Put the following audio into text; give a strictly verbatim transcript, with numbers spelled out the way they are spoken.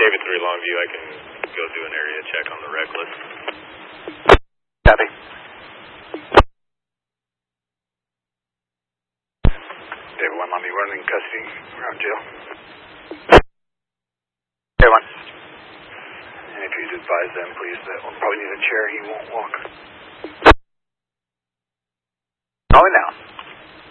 David three Longview, I can go do an area check on the rec list. Copy. David one Longview, we're in custody around jail. David one. And if you'd advise them, please, that we'll probably need a chair, he won't walk. Calling now.